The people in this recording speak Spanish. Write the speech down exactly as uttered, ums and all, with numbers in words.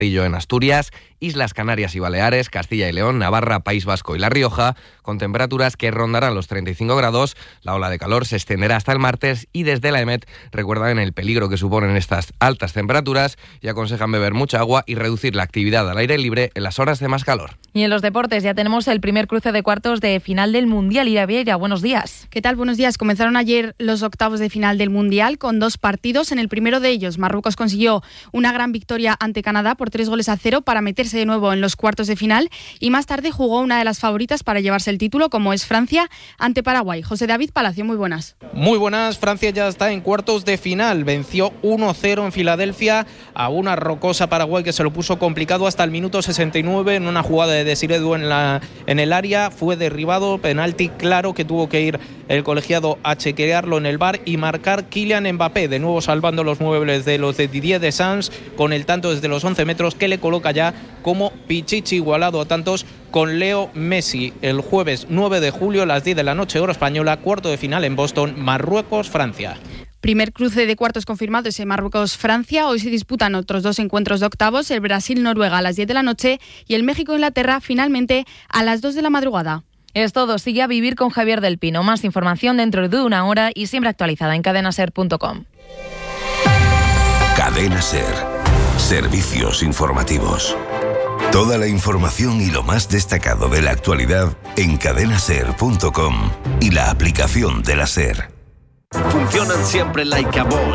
en Asturias, Islas Canarias y Baleares, Castilla y León, Navarra, País Vasco y La Rioja, con temperaturas que rondarán los treinta y cinco grados. La ola de calor se extenderá hasta el martes y desde la EMET recuerdan el peligro que suponen estas altas temperaturas y aconsejan beber mucha agua y reducir la actividad al aire libre en las horas de más calor. Y en los deportes ya tenemos el primer cruce de cuartos de final del Mundial. Ira Vieira, buenos días. ¿Qué tal? Buenos días. Comenzaron ayer los octavos de final del Mundial con dos partidos. En el primero de ellos, Marruecos consiguió una gran victoria ante Canadá por tres goles a cero para meterse de nuevo en los cuartos de final y más tarde jugó una de las favoritas para llevarse el título, como es Francia, ante Paraguay. José David Palacio, muy buenas. Muy buenas. Francia ya está en cuartos de final. Venció uno cero en Filadelfia a una rocosa Paraguay que se lo puso complicado hasta el minuto sesenta y nueve en una jugada de Desiré Doué en, la, en el área. Fue derribado, penalti claro que tuvo que ir el colegiado a chequearlo en el V A R y marcar Kylian Mbappé, de nuevo salvando los muebles de los de Didier Deschamps con el tanto desde los once metros que le coloca ya como Pichichi igualado a tantos con Leo Messi. El jueves nueve de julio a las diez de la noche hora española, cuarto de final en Boston, Marruecos-Francia. Primer cruce de cuartos confirmado ese Marruecos-Francia. Hoy se disputan otros dos encuentros de octavos, el Brasil-Noruega a las diez de la noche y el México-Inglaterra finalmente a las dos de la madrugada. Es todo. Sigue a Vivir con Javier del Pino. Más información dentro de una hora y siempre actualizada en cadena ser punto com. Cadena Ser. Servicios informativos. Toda la información y lo más destacado de la actualidad en cadena ser punto com y la aplicación de la SER. Funcionan siempre like a boss.